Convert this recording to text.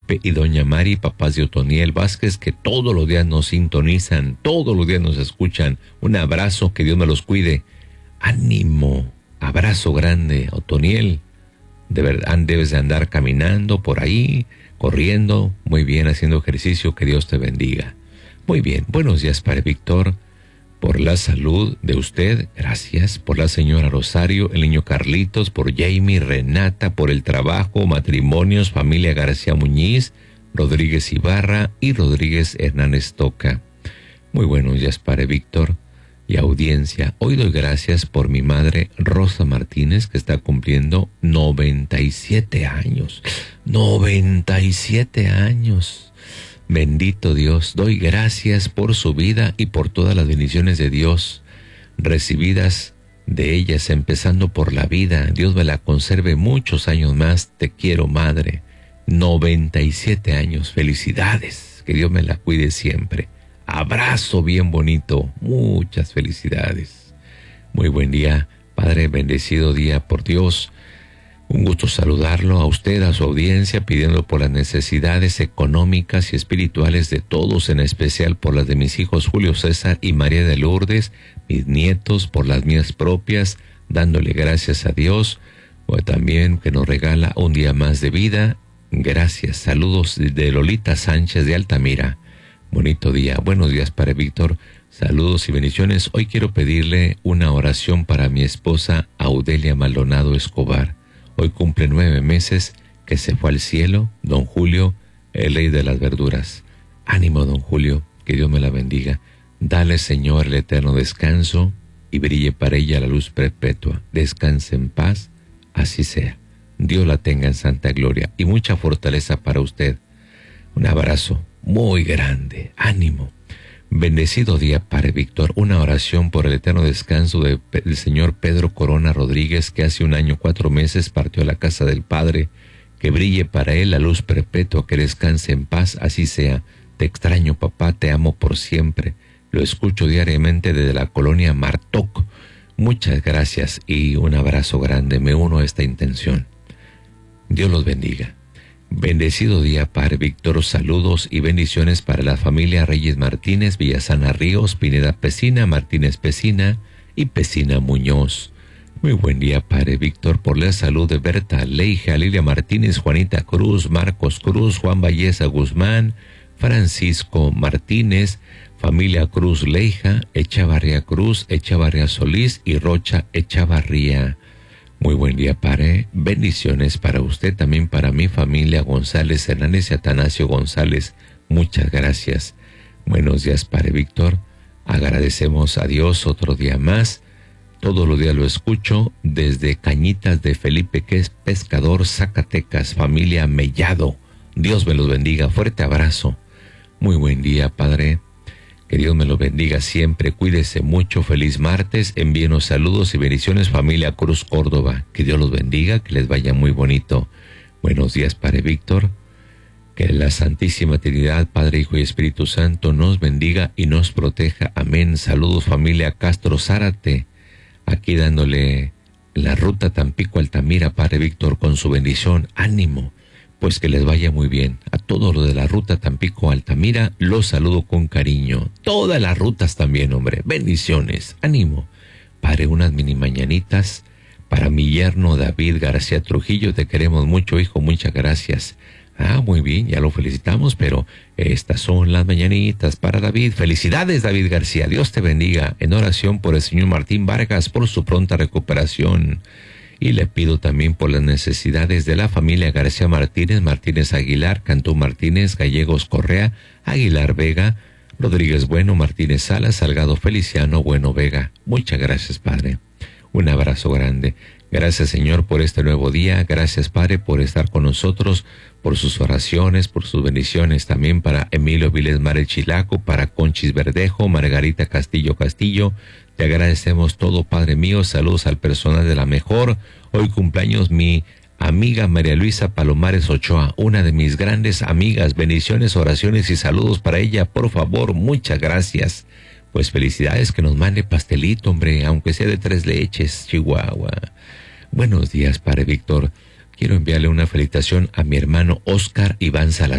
Pepe y doña Mari, papás de Otoniel Vázquez, que todos los días nos sintonizan, todos los días nos escuchan. Un abrazo, que Dios me los cuide. Ánimo, abrazo grande, Otoniel. De verdad, debes de andar caminando por ahí, corriendo, muy bien, haciendo ejercicio, que Dios te bendiga. Muy bien, buenos días, Padre Víctor, por la salud de usted, gracias, por la señora Rosario, el niño Carlitos, por Jamie, Renata, por el trabajo, matrimonios, familia García Muñiz, Rodríguez Ibarra y Rodríguez Hernández Toca. Muy buenos días, Padre Víctor y audiencia. Hoy doy gracias por mi madre Rosa Martínez, que está cumpliendo 97 años. 97 años. Bendito Dios, doy gracias por su vida y por todas las bendiciones de Dios recibidas de ellas, empezando por la vida. Dios me la conserve muchos años más. Te quiero, madre. 97 años. Felicidades. Que Dios me la cuide siempre. Abrazo bien bonito. Muchas felicidades. Muy buen día, Padre. Bendecido día por Dios. Un gusto saludarlo a usted, a su audiencia, pidiendo por las necesidades económicas y espirituales de todos, en especial por las de mis hijos Julio César y María de Lourdes, mis nietos, por las mías propias, dándole gracias a Dios, o también que nos regala un día más de vida. Gracias. Saludos de Lolita Sánchez de Altamira. Bonito día. Buenos días, Padre Víctor. Saludos y bendiciones. Hoy quiero pedirle una oración para mi esposa Audelia Maldonado Escobar. Hoy cumple 9 meses que se fue al cielo, don Julio, el rey de las verduras. Ánimo, don Julio, que Dios me la bendiga. Dale, Señor, el eterno descanso y brille para ella la luz perpetua. Descanse en paz, así sea. Dios la tenga en santa gloria y mucha fortaleza para usted. Un abrazo muy grande. Ánimo. Bendecido día, Padre Víctor. Una oración por el eterno descanso del señor Pedro Corona Rodríguez, que hace 1 año 4 meses partió a la casa del Padre. Que brille para él la luz perpetua, que descanse en paz, así sea. Te extraño, papá, te amo por siempre. Lo escucho diariamente desde la colonia Martoc. Muchas gracias y un abrazo grande. Me uno a esta intención. Dios los bendiga. Bendecido día, Padre Víctor. Saludos y bendiciones para la familia Reyes Martínez, Villasana Ríos, Pineda Pesina, Martínez Pesina y Pesina Muñoz. Muy buen día, Padre Víctor, por la salud de Berta Leija, Lilia Martínez, Juanita Cruz, Marcos Cruz, Juan Valleza Guzmán, Francisco Martínez, familia Cruz Leija, Echavarría Cruz, Echavarría Solís y Rocha Echavarría. Muy buen día, Padre. Bendiciones para usted, también para mi familia González Hernández y Atanasio González. Muchas gracias. Buenos días, Padre Víctor. Agradecemos a Dios otro día más. Todos los días lo escucho desde Cañitas de Felipe, que es pescador, Zacatecas, familia Mellado. Dios me los bendiga. Fuerte abrazo. Muy buen día, Padre. Que Dios me lo bendiga siempre. Cuídese mucho. Feliz martes. Envíenos saludos y bendiciones, familia Cruz Córdoba. Que Dios los bendiga, que les vaya muy bonito. Buenos días, Padre Víctor. Que la Santísima Trinidad, Padre, Hijo y Espíritu Santo, nos bendiga y nos proteja. Amén. Saludos, familia Castro Zárate. Aquí dándole la ruta Tampico-Altamira, Padre Víctor, con su bendición. Ánimo. Pues que les vaya muy bien. A todos los de la ruta Tampico-Altamira los saludo con cariño. Todas las rutas también, hombre. Bendiciones. Ánimo. Padre, unas mini mañanitas para mi yerno David García Trujillo. Te queremos mucho, hijo. Muchas gracias. Muy bien, ya lo felicitamos, pero estas son las mañanitas para David. Felicidades, David García. Dios te bendiga. En oración por el señor Martín Vargas, por su pronta recuperación. Y le pido también por las necesidades de la familia García Martínez, Martínez Aguilar, Cantú Martínez, Gallegos Correa, Aguilar Vega, Rodríguez Bueno, Martínez Salas, Salgado Feliciano, Bueno Vega. Muchas gracias, Padre. Un abrazo grande. Gracias, Señor, por este nuevo día. Gracias, Padre, por estar con nosotros, por sus oraciones, por sus bendiciones. También para Emilio Viles Mar el Chilaco, para Conchis Verdejo, Margarita Castillo Castillo. Te agradecemos todo, Padre mío. Saludos al personal de La Mejor. Hoy cumpleaños mi amiga María Luisa Palomares Ochoa, una de mis grandes amigas. Bendiciones, oraciones y saludos para ella, por favor. Muchas gracias. Pues felicidades, que nos mande pastelito, hombre, aunque sea de 3 leches, Chihuahua. Buenos días, Padre Víctor. Quiero enviarle una felicitación a mi hermano Oscar Iván Salazar.